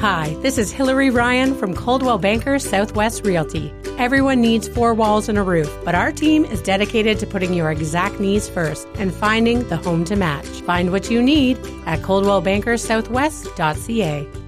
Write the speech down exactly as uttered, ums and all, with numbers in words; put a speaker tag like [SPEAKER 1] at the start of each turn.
[SPEAKER 1] Hi, this is Hillary Ryan from Coldwell Banker Southwest Realty. Everyone needs four walls and a roof, but our team is dedicated to putting your exact needs first and finding the home to match. Find what you need at coldwell banker southwest dot c a.